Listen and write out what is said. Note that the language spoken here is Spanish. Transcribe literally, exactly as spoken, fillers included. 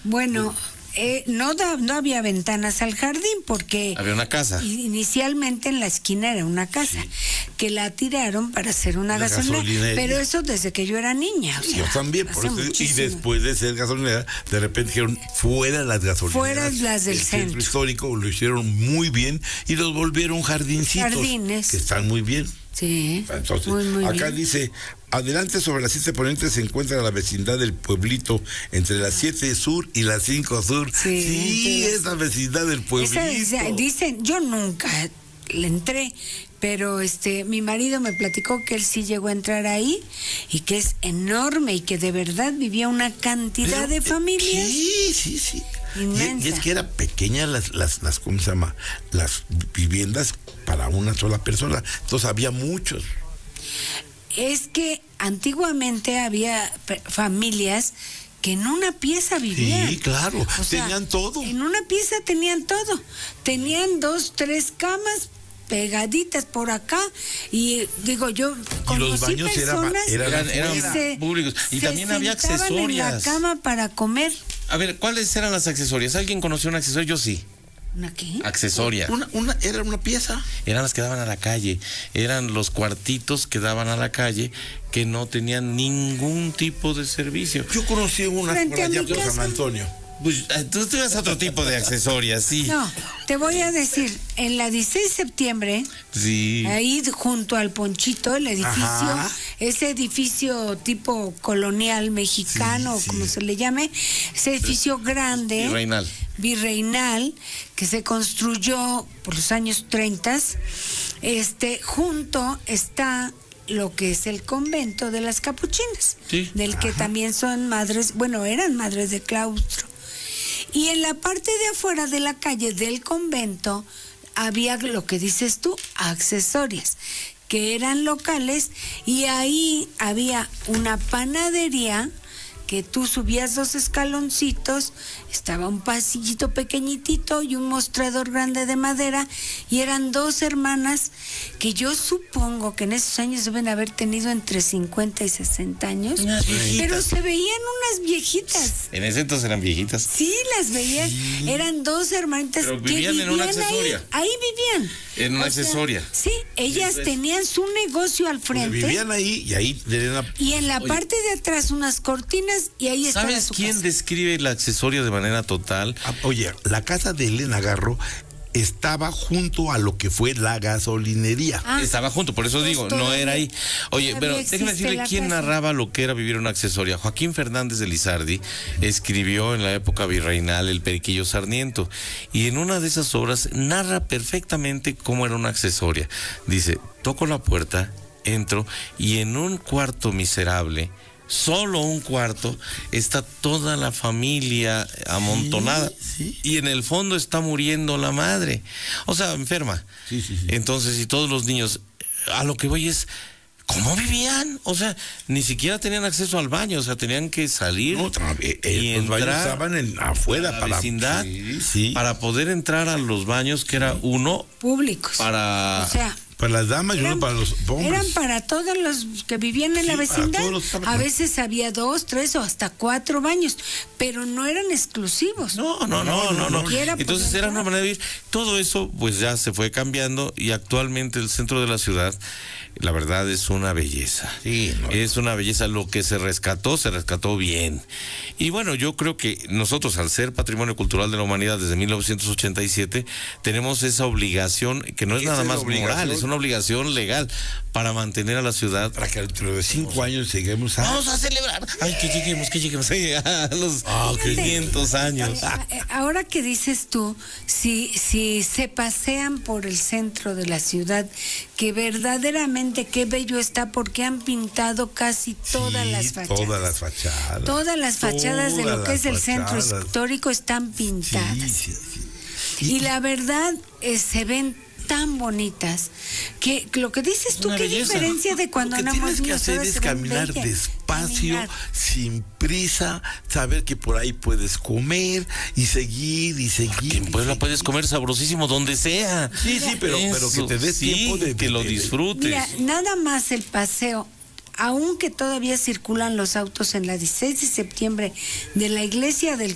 Bueno, eh, no, da, no había ventanas al jardín porque... Había una casa. Inicialmente en la esquina era una casa, sí, que la tiraron para hacer una gasolinera, pero eso desde que yo era niña. O sea, yo también, por eso, y después de ser gasolinera, de repente dijeron, fuera las gasolineras. Fuera las del el centro. centro histórico lo hicieron muy bien y los volvieron jardincitos. Jardines. Que están muy bien. Sí, entonces, muy, muy acá bien. dice, adelante sobre las siete ponientes se encuentra la vecindad del pueblito, entre las siete sur y las cinco sur. Sí, sí, esa vecindad del pueblito. Esa, dicen, yo nunca le entré, pero este, mi marido me platicó que él sí llegó a entrar ahí y que es enorme y que de verdad vivía una cantidad pero, de familias. Sí, sí, sí. Inmensa. Y, y es que era pequeña las, las, las, ¿cómo se llama? Las viviendas para una sola persona. Entonces había muchos. Es que antiguamente había familias que en una pieza vivían. Sí, claro, o tenían sea, todo. En una pieza tenían todo. Tenían dos, tres camas pegaditas por acá y digo yo conocí y los baños personas eran, eran, eran se, públicos y se también había accesorias en la cama para comer. A ver, ¿cuáles eran las accesorias? ¿Alguien conoció un accesorio? Yo sí. ¿Una qué? Accesoria. Una, una, era una pieza. Eran las que daban a la calle. Eran los cuartitos que daban a la calle que no tenían ningún tipo de servicio. Yo conocí una Frente por allá por casa. San Antonio. Pues tú tienes otro tipo de accesorias, sí. No, te voy a decir, en la dieciséis de septiembre, sí, ahí junto al Ponchito, el edificio, ajá, ese edificio tipo colonial mexicano, sí, sí, como se le llame, ese edificio grande, virreinal, virreinal, que se construyó por los años treinta, este, junto está lo que es el convento de las capuchinas, sí, del que ajá, también son madres, bueno, eran madres de claustro. Y en la parte de afuera de la calle del convento había lo que dices tú, accesorias, que eran locales, y ahí había una panadería que tú subías dos escaloncitos, estaba un pasillito pequeñitito y un mostrador grande de madera, y eran dos hermanas que yo supongo que en esos años deben haber tenido entre cincuenta y sesenta años, pero se veían unas viejitas. En ese entonces eran viejitas. Sí, las veías, sí, eran dos hermanitas pero que vivían, vivían en una accesoria. Ahí, ahí vivían. En una o accesoria. Sea, sí, ellas sí, tenían su negocio al frente. Pues vivían ahí y ahí tenían una... Y en la Oye, parte de atrás unas cortinas y ahí estaba ¿sabes su quién casa. describe el accesorio de manera total? Ah, oye, la casa de Elena Garro estaba junto a lo que fue la gasolinería. Ah, estaba junto, por eso pues digo, todavía, no era ahí. Oye, pero déjeme decirle quién casa. narraba lo que era vivir una accesoria. Joaquín Fernández de Lizardi escribió en la época virreinal El Periquillo Sarniento, y en una de esas obras narra perfectamente cómo era una accesoria. Dice, toco la puerta, entro, y en un cuarto miserable, solo un cuarto, está toda la familia amontonada, sí, sí, y en el fondo está muriendo la madre, o sea, enferma. Sí, sí, sí. Entonces, y todos los niños, a lo que voy es, ¿cómo vivían? O sea, ni siquiera tenían acceso al baño, o sea, tenían que salir no, eh, eh, y los entrar baños estaban en, afuera a la para vecindad, sí, sí, para poder entrar a los baños, que era uno públicos, para... O sea, para las damas y uno para los hombres. Eran para todos los que vivían en sí, la vecindad. Los... A veces había dos, tres o hasta cuatro baños, pero no eran exclusivos. No, no, no, no, no. Era Entonces era una manera de vivir. Todo eso pues ya se fue cambiando, y actualmente el centro de la ciudad, la verdad, es una belleza. Sí, no. Es una belleza. Lo que se rescató, se rescató bien. Y bueno, yo creo que nosotros, al ser Patrimonio Cultural de la Humanidad desde mil novecientos ochenta y siete, tenemos esa obligación, que no es nada más moral, es una obligación legal, para mantener a la ciudad. Para que dentro de cinco años lleguemos a... Vamos a celebrar. Ay, que lleguemos, que lleguemos a los oh, quinientos años. Ahora que dices tú, si, si se pasean por el centro de la ciudad, que verdaderamente qué bello está, porque han pintado casi todas sí, las fachadas. Todas las fachadas. Todas las fachadas de lo que es el fachadas. centro histórico están pintadas. Sí, sí, sí. Y, y la verdad eh, se ven tan bonitas que lo que dices tú, qué belleza. Diferencia de cuando lo que andamos tienes que hacer es caminar bellas. despacio, caminar. sin prisa, saber que por ahí puedes comer y seguir y seguir. Porque en Puebla puedes comer sabrosísimo donde sea. Sí, sí, pero, pero que te des sí, tiempo de que lo disfrutes. Mira, nada más el paseo, aunque todavía circulan los autos en la dieciséis de septiembre de la iglesia del